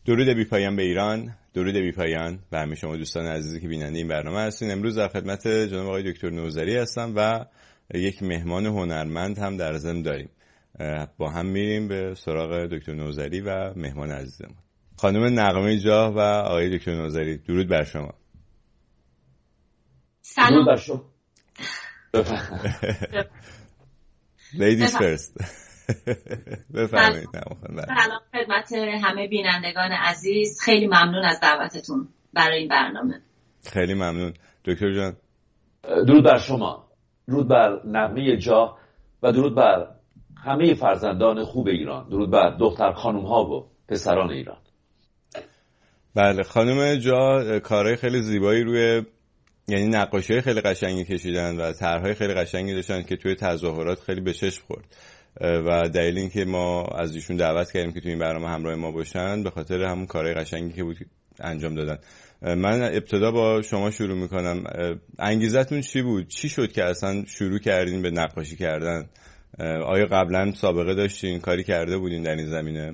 درود بی پایان به ایران، درود بی پایان به همه شما دوستان عزیزی که بیننده این برنامه هستین. امروز در خدمت جناب آقای دکتر نوذری هستم و یک مهمان هنرمند هم در ضمن داریم. با هم میریم به سراغ دکتر نوذری و مهمان عزیزمون خانم نغمه جاه و آقای دکتر نوذری. درود بر شما. سلام بر شما. Ladies first. بفرمایید. سلام خدمت همه بینندگان عزیز، خیلی ممنون از دعوتتون برای این برنامه. خیلی ممنون دکتر جان. درود بر شما، درود بر نغمه جاه و درود بر همه فرزندان خوب ایران، درود بر دختر خانم ها و پسران ایران. بله، خانم جاه کارهای خیلی زیبایی روی، یعنی نقاشی‌های خیلی قشنگی کشیدن و طرح‌های خیلی قشنگی داشتن که توی تظاهرات خیلی به چشم خورد و دلیل این که ما از ایشون دعوت کردیم که توی این برنامه همراه ما باشن به خاطر همون کارهای قشنگی که بود انجام دادن. من ابتدا با شما شروع میکنم. انگیزتون چی بود؟ چی شد که اصلا شروع کردین به نقاشی کردن؟ آیا قبلا سابقه داشتین، کاری کرده بودین در این زمینه؟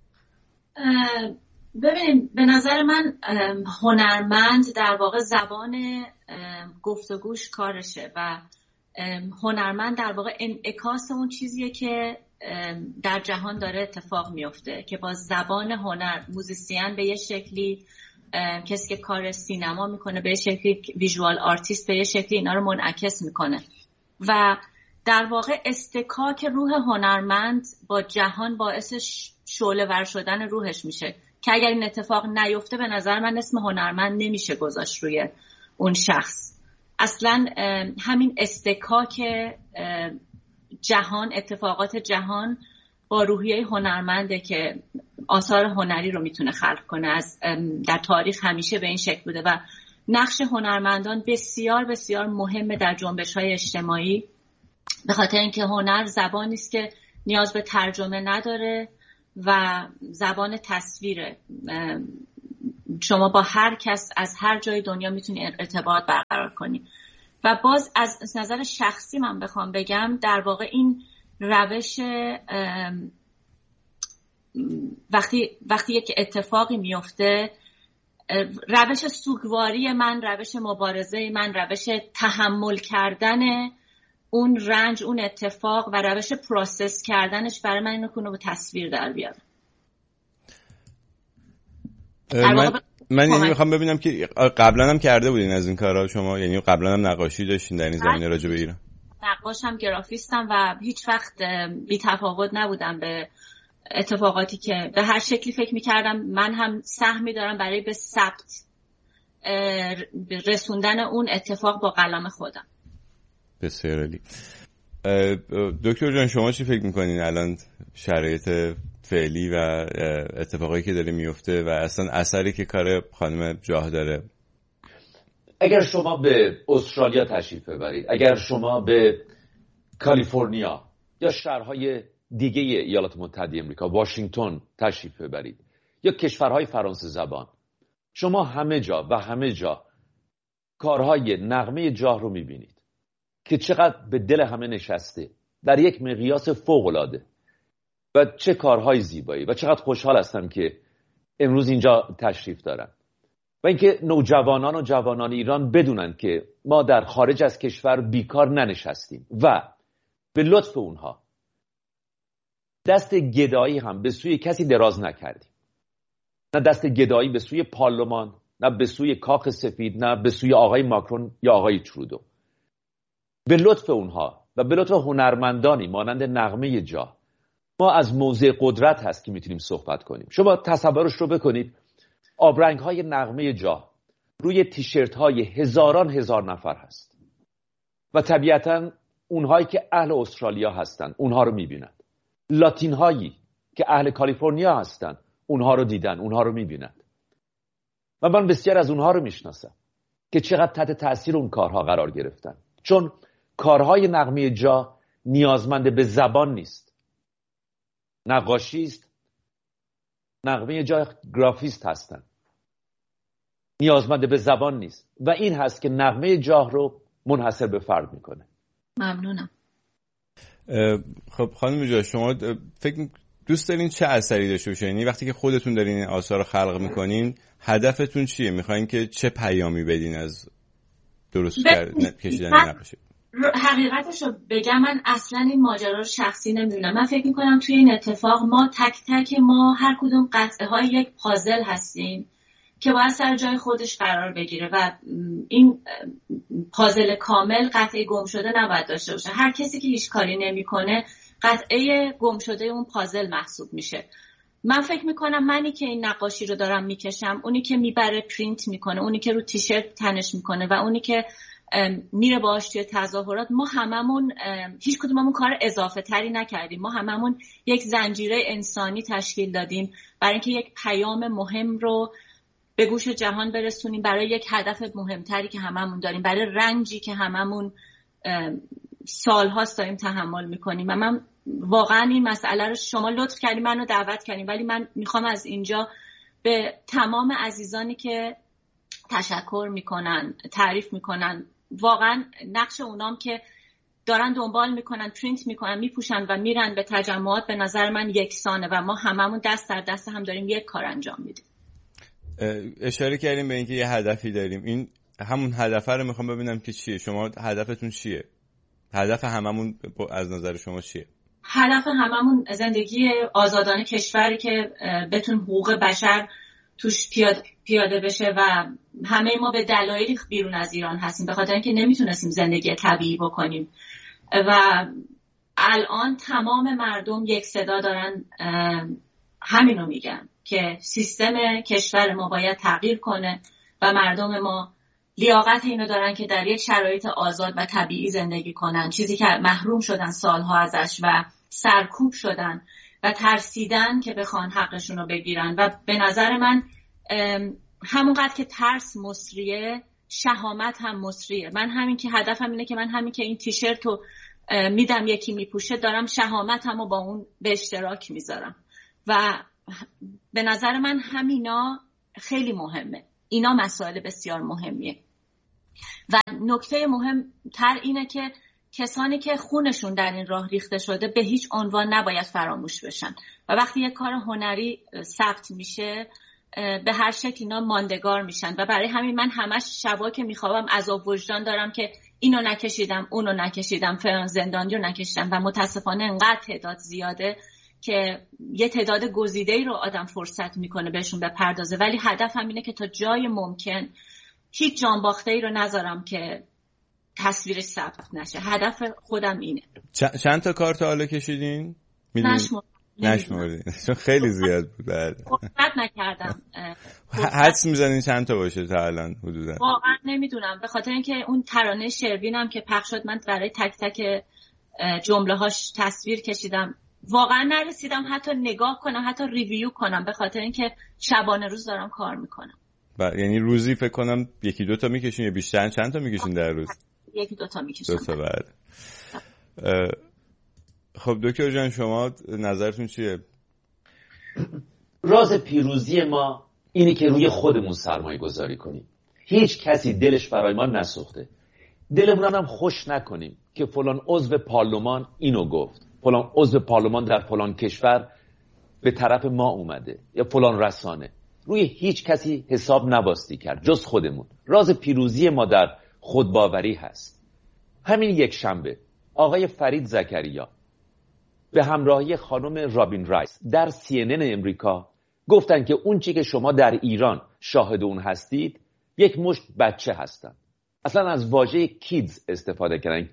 ببینید، به نظر من هنرمند در واقع زبان گفتگوش کارشه و هنرمند در واقع انعکاس اون چیزیه که در جهان داره اتفاق میفته، که با زبان هنر موزیسین به یه شکلی، کسی که کار سینما میکنه به یه شکلی، ویژوال آرتیست به یه شکلی اینا رو منعکس میکنه و در واقع استکاک روح هنرمند با جهان باعث شعله‌ور شدن روحش میشه که اگر این اتفاق نیفته به نظر من اسم هنرمند نمیشه گذاشت روی اون شخص. اصلا همین استکاک جهان، اتفاقات جهان با روحیه هنرمنده که آثار هنری رو میتونه خلق کنه. از در تاریخ همیشه به این شکل بوده و نقش هنرمندان بسیار بسیار مهمه در جنبش‌های اجتماعی، به خاطر اینکه هنر زبانی است که نیاز به ترجمه نداره و زبان تصویره. شما با هر کس از هر جای دنیا میتونی ارتباط برقرار کنی و باز از نظر شخصی من بخوام بگم، در واقع این روش وقتی یک اتفاقی میفته، روش سوگواری من، روش مبارزه من، روش تحمل کردن اون رنج، اون اتفاق و روش پروسس کردنش برای من اینو کنه به تصویر در بیاره. من یعنی میخوام ببینم که قبلا هم کرده بودین از این کارها شما؟ یعنی قبلا هم نقاشی داشتین در این زمینه راجع به ایران؟ نقاشم، گرافیستم و هیچ وقت بی تفاوت نبودم به اتفاقاتی که به هر شکلی فکر میکردم من هم سهمی دارم برای به ثبت رسوندن اون اتفاق با قلم خودم. بسیار عالی. دکتر جان، شما چی فکر میکنین الان شرایط فعلی و اتفاقایی که داره میفته و اصلا اثری که کار خانم جاه داره؟ اگر شما به استرالیا تشریف ببرید، اگر شما به کالیفرنیا یا شهرهای دیگه ایالات متحده آمریکا، واشنگتن تشریف ببرید یا کشورهای فرانسه زبان، شما همه جا کارهای نغمه جاه رو میبینید که چقدر به دل همه نشسته در یک مقیاس فوق‌العاده و چه کارهای زیبایی و چقدر خوشحال هستم که امروز اینجا تشریف دارم و اینکه نوجوانان و جوانان ایران بدونن که ما در خارج از کشور بیکار ننشستیم و به لطف اونها دست گدایی هم به سوی کسی دراز نکردیم. نه دست گدایی به سوی پارلمان، نه به سوی کاخ سفید، نه به سوی آقای ماکرون یا آقای ترودو. به لطف اونها و به لطف هنرمندانی مانند نغمه جاه ما از موضع قدرت هست که میتونیم صحبت کنیم. شما تصورش رو بکنید، آبرنگ های نغمه جاه روی تیشرت های هزاران نفر هست و طبیعتا اونهایی که اهل استرالیا هستن اونها رو میبینن، لاتین هایی که اهل کالیفرنیا هستن اونها رو دیدن، اونها رو میبینن و من بسیار از اونها رو میشناسم که چقدر تحت تاثیر اون کارها قرار گرفتن، چون کارهای نغمه جاه نیازمند به زبان نیست. نقاشی است، نغمه جاه گرافیست هستن، نیازمند به زبان نیست و این هست که نغمه جاه رو منحصر به فرد میکنه. ممنونم. خب خانم جاه، شما فکر دوست دارین چه اثری داشته باشه؟ یعنی وقتی که خودتون دارین این آثار رو خلق میکنین هدفتون چیه؟ میخواین که چه پیامی بدین از درست کشیدن نقاشی؟ حقیقتش رو بگم، من اصلا این ماجرا رو شخصی نمیدونم. من فکر میکنم توی این اتفاق ما تک تک ما هر کدوم قطعه های یک پازل هستیم که باید سر جای خودش قرار بگیره و این پازل کامل قطعه گم شده نباید داشته باشه. هر کسی که هیچ کاری نمیکنه قطعه گم شده اون پازل محسوب میشه. من فکر میکنم منی که این نقاشی رو دارم میکشم، اونی که میبره پرینت میکنه، اونی که رو تیشرت تنش میکنه و اونی که میره باهاش توی تظاهرات، ما هممون هیچ کدوممون کار اضافه تری نکردیم. ما هممون یک زنجیره انسانی تشکیل دادیم برای اینکه یک پیام مهم رو به گوش جهان برسونیم، برای یک هدف مهمتری که هممون داریم، برای رنجی که هممون سال‌هاست داریم تحمل میکنیم. و من واقعا این مسئله رو، شما لطف کردین منو دعوت کردین، ولی من میخوام از اینجا به تمام عزیزانی که تشکر میکنن، تعریف میکنن، واقعا نقش اونام که دارن دنبال میکنن، پرینت میکنن، میپوشن و میرن به تجمعات، به نظر من یکسانه و ما هممون دست در دست هم داریم یک کار انجام میدیم. اشاره کردیم به اینکه یه هدفی داریم. این همون هدف رو میخوام ببینم که چیه. شما هدفتون چیه؟ هدف هممون از نظر شما چیه؟ هدف هممون زندگی آزادانه کشوری که بتون حقوق بشر توش پیاده بشه و همه ما به دلایلی بیرون از ایران هستیم به خاطر اینکه نمیتونستیم زندگی طبیعی بکنیم و الان تمام مردم یک صدا دارن همینو میگن که سیستم کشور ما باید تغییر کنه و مردم ما لیاقت اینو دارن که در یک شرایط آزاد و طبیعی زندگی کنن، چیزی که محروم شدن سالها ازش و سرکوب شدن و ترسیدن که بخوان حقشون رو بگیرن. و به نظر من همونقدر که ترس مصریه، شهامت هم مصریه. من همین که هدفم اینه که من همین که این تیشرت رو میدم یکی میپوشه، دارم شهامتم رو با اون به اشتراک میذارم و به نظر من همینا خیلی مهمه. اینا مسائل بسیار مهمیه و نکته مهمتر اینه که کسانی که خونشون در این راه ریخته شده به هیچ عنوان نباید فراموش بشن و وقتی یک کار هنری ثبت میشه به هر شکل اینا ماندگار میشن و برای همین من همش شبا که میخوابم عذاب وجدان دارم که اینو نکشیدم، اونو نکشیدم، فلان زندانی رو نکشیدم و متاسفانه انقدر تعداد زیاده که یه تعداد گزیده‌ای رو آدم فرصت میکنه بهشون بپردازه. ولی هدفم اینه که تا جای ممکن هیچ جانباخته‌ای رو نذارم که تصویرش ثبت نشه. هدف خودم اینه. چند تا کارت حالا کشیدین؟ نشمردین چون خیلی زیاد بود. فرصت نکردم. حدس میزنین چند تا باشه تا الان حدودا؟ واقعا نمیدونم، به خاطر اینکه اون ترانه شروینم که پخش شد من برای تک تک جمله‌هاش تصویر کشیدم، واقعا نرسیدم حتی نگاه کنم، حتی ریویو کنم، به خاطر اینکه شبانه روز دارم کار میکنم. یعنی روزی فکر کنم یکی دو تا میکشین یا بیشتر؟ چند تا میکشین در روز؟ یکی دو تا میکشم. دو تا. بعد خب دکتر جان شما نظرتون چیه؟ راز پیروزی ما اینه که روی خودمون سرمایه گذاری کنیم. هیچ کسی دلش برای ما نسوخته. دلمون هم خوش نکنیم که فلان عضو پارلمان اینو گفت، فلان عضو پارلمان در فلان کشور به طرف ما اومده یا فلان رسانه. روی هیچ کسی حساب نباستی کرد جز خودمون. راز پیروزی ما در خودباوری هست. همین یک شنبه آقای فرید زکریا به همراهی خانم رابین رایس در CNN امریکا گفتن که اون چی که شما در ایران شاهد اون هستید یک مشت بچه هستن. اصلا از واژه kids استفاده کردن،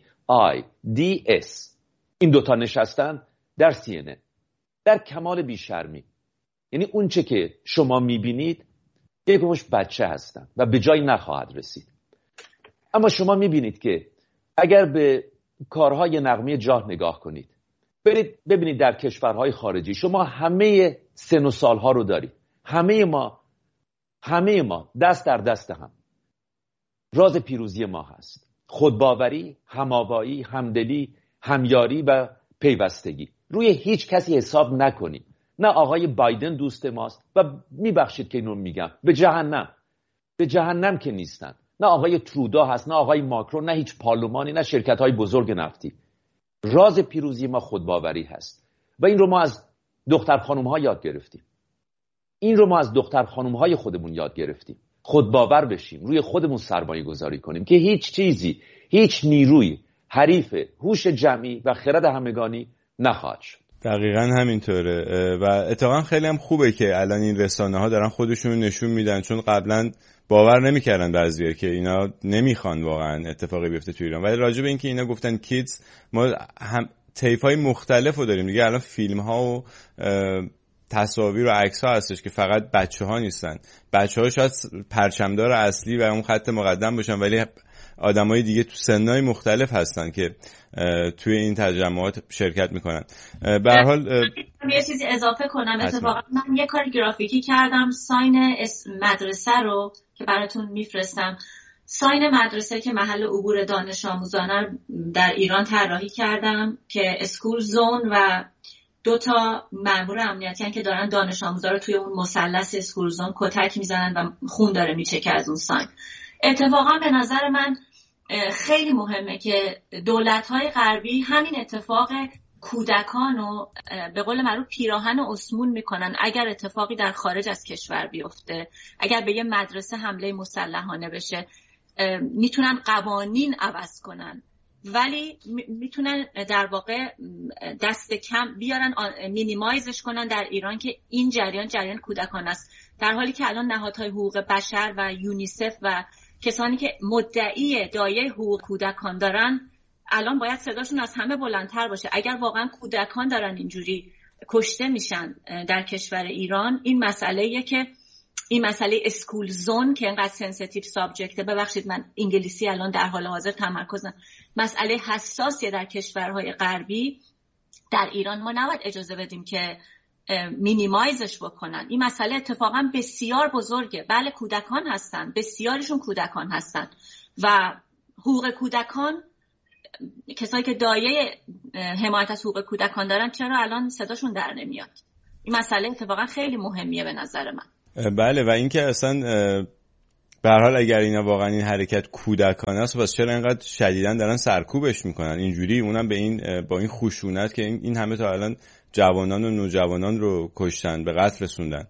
KIDS. این دوتا نشستن در CNN در کمال بیشرمی. یعنی اون چه که شما میبینید یک مشت بچه هستن و به جای نخواهد رسید. اما شما میبینید که اگر به کارهای نغمه جاه نگاه کنید، برید ببینید در کشورهای خارجی، شما همه سن و سالها رو دارید. همه ما دست در دست هم. راز پیروزی ما هست خودباوری، هماوایی، همدلی، همیاری و پیوستگی. روی هیچ کسی حساب نکنید. نه آقای بایدن دوست ماست و میبخشید که اینو میگم، به جهنم که نیستن. نه آقای ترودا هست، نه آقای ماکرون، نه هیچ پارلمانی، نه شرکت‌های بزرگ نفتی. راز پیروزی ما خودباوری هست و این رو ما از دختر خانوم ها یاد گرفتیم. این رو ما از دختر خانوم های خودمون یاد گرفتیم. خودباور بشیم، روی خودمون سرمایه گذاری کنیم که هیچ چیزی، هیچ نیروی حریف هوش جمعی و خرد همگانی نخواهد شد. دقیقاً همینطوره و اتفاقا خیلی هم خوبه که الان این رسانه ها دارن خودشون نشون میدن، چون قبلا باور نمیکردن بعضیا که اینا نمیخوان واقعا اتفاقی بیفته تو ایران. ولی راجع به اینکه اینا گفتن کیدز، ما هم طیف‌های مختلفو داریم دیگه. الان فیلم‌ها و تصاویر و عکس‌ها هستش که فقط بچه‌ها نیستن. بچه‌ها شاید پرچمدار اصلی و اون خط مقدم باشن، ولی آدمای دیگه تو سنای مختلف هستن که توی این تجمعات شرکت میکنن. به هر حال یه چیزی اضافه کنم، اتفاقا من یه کار گرافیکی کردم، ساین مدرسه رو که براتون میفرستم، ساین مدرسه که محل عبور دانش آموزان در ایران طراحی کردم که اسکول زون و 2 مأمور امنیتی که دارن دانش آموزا رو توی اون مثلث اسکول زون کتک میزنن و خون داره میچکه از اون ساین. اتفاقا به نظر من خیلی مهمه که دولت‌های غربی همین اتفاق کودکان رو به قول معروف پیراهن و اسمون میکنن. اگر اتفاقی در خارج از کشور بیفته، اگر به یه مدرسه حمله مسلحانه بشه، میتونن قوانین عوض کنن، ولی میتونن در واقع دست کم بیارن، مینیمایزش کنن در ایران که این جریان کودکان است. در حالی که الان نهادهای حقوق بشر و یونیسف و کسانی که مدعی دایه حقوق کودکان دارن الان باید صداشون از همه بلندتر باشه. اگر واقعا کودکان دارن اینجوری کشته میشن در کشور ایران، این مسئله‌ایه که این مسئله اسکول زون که اینقدر سنسیتیو سابجکته، ببخشید من انگلیسی الان در حال حاضر تمرکزم، مسئله حساسیه در کشورهای غربی، در ایران ما نباید اجازه بدیم که مینیمایزش بکنن. این مسئله اتفاقا بسیار بزرگه. بله کودکان هستن، بسیارشون کودکان هستن و حقوق کودکان، کسایی که دایه حمایت از حقوق کودکان دارن چرا الان صداشون در نمیاد؟ این مسئله اتفاقا خیلی مهمیه به نظر من. بله، و اینکه اصلا به هر حال اگر اینا واقعا این حرکت کودکانه است، پس چرا اینقدر شدیداً دارن سرکوبش میکنن اینجوری، اونم به این با این خشونت که این همه تا الان جوانان و نوجوانان رو کشتن، به قتل رسوندن.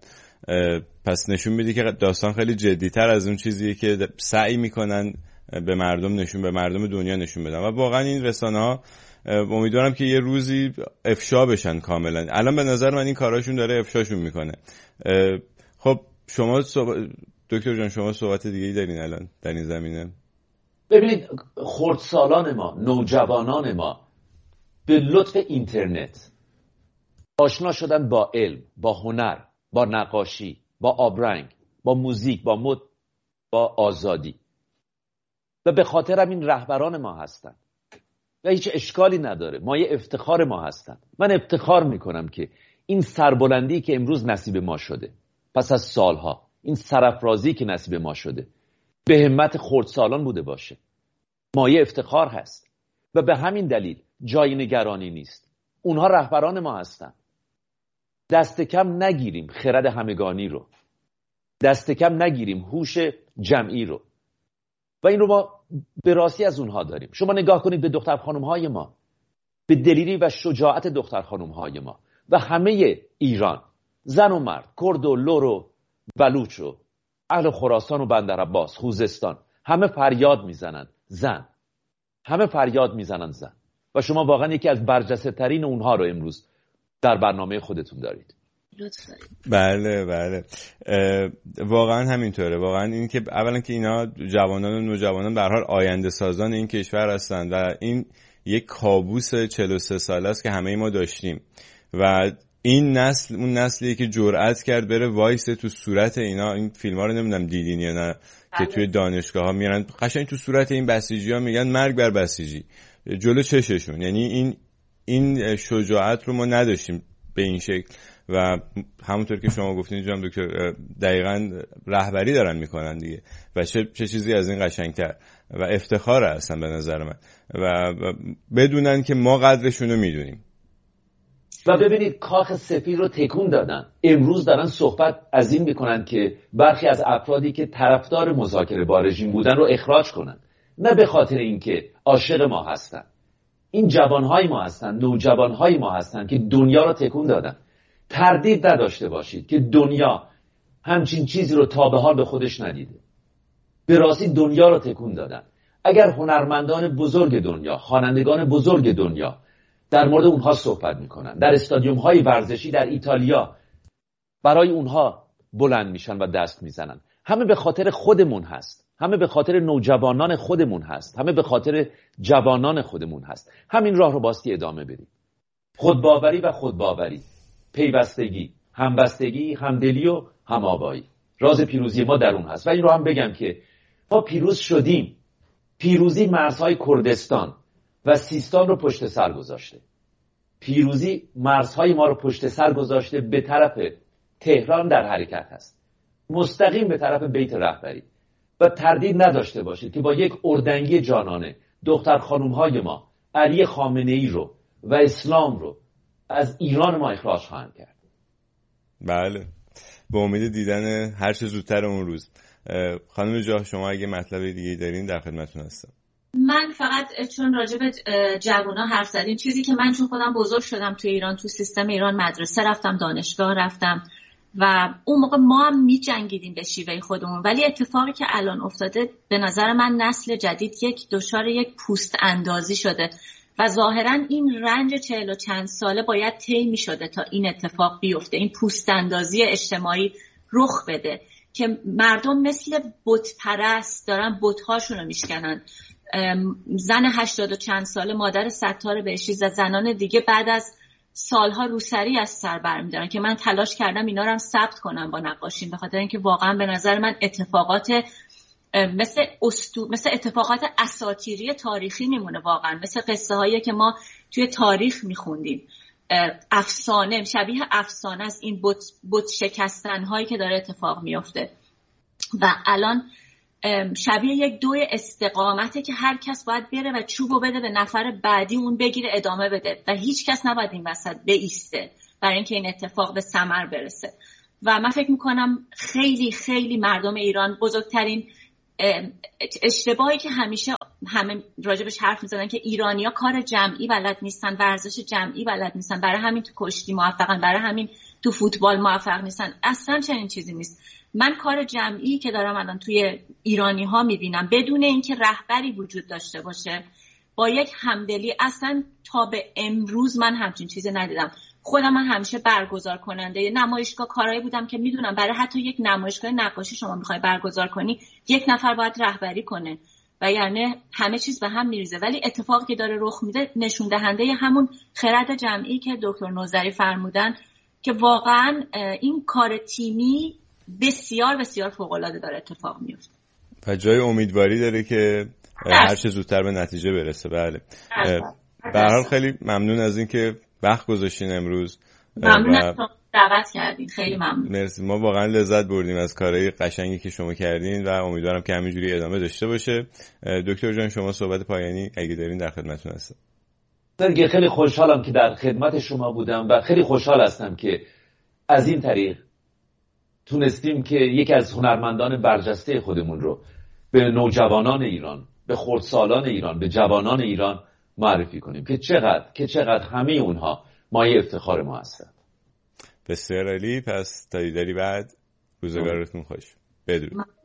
پس نشون میده که داستان خیلی جدی‌تر از اون چیزیه که سعی میکنن به مردم دنیا نشون بدن. و واقعا این رسانه‌ها امیدوارم که یه روزی افشا بشن کاملا. الان به نظر من این کاراشون داره افشاشون میکنه. خب شما دکتر جان، شما صحبت دیگه‌ای دارین الان در این زمینه؟ ببینید، خردسالان ما، نوجوانان ما به لطف اینترنت آشنا شدن با علم، با هنر، با نقاشی، با آبرنگ، با موزیک، با مد، با آزادی، و به خاطر همین رهبران ما هستن و هیچ اشکالی نداره، مایه افتخار ما هستن. من افتخار میکنم که این سربلندی که امروز نصیب ما شده پس از سالها، این سرافرازی که نصیب ما شده به همت خردسالان بوده باشه، مایه افتخار هست و به همین دلیل جای نگرانی نیست. اونها رهبران ما هستن. دست کم نگیریم خرد همگانی رو، دست کم نگیریم هوش جمعی رو، و این رو ما به راستی از اونها داریم. شما نگاه کنید به دختر خانم های ما، به دلیری و شجاعت دختر خانم های ما و همه ایران، زن و مرد، کرد و لور و بلوچ و اهل خراسان و بندر عباس، خوزستان، همه فریاد میزنن زن، همه فریاد میزنن زن، و شما واقعا یکی از برجسته ترین اونها رو امروز در برنامه خودتون دارید. بله بله، واقعا همینطوره. واقعا این که اولا که اینا جوانان و نوجوانان به هر حال آینده سازان این کشور هستن و این یک کابوس 43 ساله است که همه ما داشتیم و این نسل اون نسلیه که جرأت کرد بره وایسه تو صورت اینا. این فیلم ها رو نمیدونم دیدین یا نه که توی دانشگاه ها میرن قشنگ تو صورت این بسیجی ها میگن مرگ بر بسیجی جلو چششون. یعنی این شجاعت رو ما نداشتیم به این شکل و همونطور که شما گفتین جناب دکتر دقیقاً رهبری دارن میکنن دیگه و چه چیزی از این قشنگتر و افتخار هستن به نظر من و بدونن که ما قدرشون رو میدونیم. و ببینید کاخ سفید رو تکون دادن. امروز دارن صحبت از این میکنن که برخی از افرادی که طرفدار مذاکره با رژیم بودن رو اخراج کنن، نه به خاطر اینکه عاشق ما هستن. این جوانهای ما هستن، نوجوانهای ما هستن که دنیا رو تکون دادن. تردید نداشته باشید که دنیا همچین چیزی رو تا به حال به خودش ندیده. به راستی دنیا رو تکون دادن. اگر هنرمندان بزرگ دنیا، خوانندگان بزرگ دنیا در مورد اونها صحبت میکنن، در استادیوم های ورزشی در ایتالیا برای اونها بلند میشن و دست میزنن، همه به خاطر خودمون هست، همه به خاطر نوجوانان خودمون هست، همه به خاطر جوانان خودمون هست. همین راه رو باستی ادامه بدیم. خودباوری و خودباوری، پیوستگی، همبستگی، همدلی و همآوایی، راز پیروزی ما در اون هست. و این رو هم بگم که ما پیروز شدیم. پیروزی مرزهای کردستان و سیستان رو پشت سر گذاشته. پیروزی مرزهای ما رو پشت سر گذاشته، به طرف تهران در حرکت هست، مستقیم به طرف بیت رهبری. و تردید نداشته باشید که با یک اردنگی جانانه دختر خانومهای ما علی خامنه‌ای رو و اسلام رو از ایران ما اخراج خواهند کرد. بله، به امید دیدن هر چه زودتر اون روز. خانم جاه، شما اگه مطلب دیگه دارین در خدمتتون هستم. من فقط چون راجع به جوونا حرف زدیم، چیزی که من چون خودم بزرگ شدم تو ایران، تو سیستم ایران مدرسه رفتم، دانشگاه رفتم و اون موقع ما هم می جنگیدیم به شیوه خودمون، ولی اتفاقی که الان افتاده به نظر من نسل جدید دچار یک پوست اندازی شده و ظاهرا این رنج 40 و چند ساله باید طی می شده تا این اتفاق بیفته، این پوست اندازی اجتماعی رخ بده که مردم مثل بت پرست دارن بت‌هاشون رو میشکنن. زن 80 و چند ساله مادر ستار بهشتی و زنان دیگه بعد از سالها روسری از سر برمی‌دارن که من تلاش کردم اینا رو هم ثبت کنم با نقاشیم، به خاطر اینکه واقعا به نظر من اتفاقات مثل اتفاقات اساطیری تاریخی میمونه، واقعا مثل قصه هایی که ما توی تاریخ میخوندیم، افسانه، شبیه افسانه است این بت شکستن هایی که داره اتفاق میفته و الان شبیه یک دوی استقامته که هر کس باید بره و چوبو بده به نفر بعدی، اون بگیره ادامه بده و هیچ کس نباید این وسط بایسته برای اینکه این اتفاق به ثمر برسه. و من فکر میکنم خیلی خیلی مردم ایران بزرگترین اشتباهی که همیشه همه راجبش حرف میزنن که ایرانی‌ها کار جمعی بلد نیستن، ورزش جمعی بلد نیستن، برای همین تو کشتی موفقن، برای همین تو فوتبال موفق نیستن. اصلا چنین چیزی نیست. من کار جمعی که دارم الان توی ایرانی‌ها میبینم بدون اینکه رهبری وجود داشته باشه، با یک همدلی، اصلا تا به امروز من همچین چیزی ندیدم. خودم من همیشه برگزار کننده نمایشگاه کارایی بودم که میدونم برای حتی یک نمایشگاه نقاشی شما میخوای برگزار کنی یک نفر باید رهبری کنه و یعنی همه چیز به هم میریزه. ولی اتفاقی که داره رخ میده نشون دهنده همون خرد جمعی که دکتر نوذری فرمودن که واقعا این کار تیمی بسیار بسیار فوق‌العاده داره اتفاق میفته و جای امیدواری داره که هر چه زودتر به نتیجه برسه. بله، به هر حال خیلی ممنون از اینکه وقت گذاشتین امروز. ممنون از دعوت کردین، خیلی ممنون. مرسی، ما واقعا لذت بردیم از کارهای قشنگی که شما کردین و امیدوارم که همینجوری ادامه داشته باشه. دکتر جان، شما صحبت پایانی اگه دارین در خدمتتون هستم. خیلی خوشحالم که در خدمت شما بودم و خیلی خوشحال هستم که از این طریق تونستیم که یکی از هنرمندان برجسته خودمون رو به نوجوانان ایران، به خردسالان ایران، به جوانان ایران معرفی کنیم که چقدر همه اونها مایه افتخار ما هستند. بسیار عالی. پس تا دیداری بعد، روزگارتون خوش. بدرود.